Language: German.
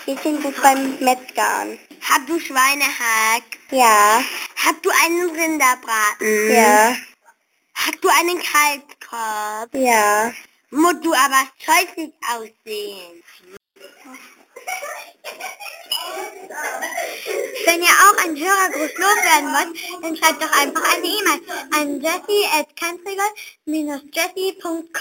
Häschen gut beim Metzgern. Hast du Schweinehack? Ja. Hast du einen Rinderbraten? Ja. Hast du einen Kalbskopf? Ja. Musst du aber scheußlich aussehen. Wenn ihr auch einen Hörergruß loswerden wollt, dann schreibt doch einfach eine E-Mail an jessie@jessie.com.